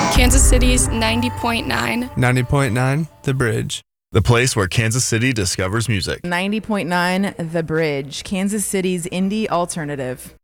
Kansas City's 90.9. 90.9 The Bridge. The place where Kansas City discovers music. 90.9 The Bridge, Kansas City's indie alternative.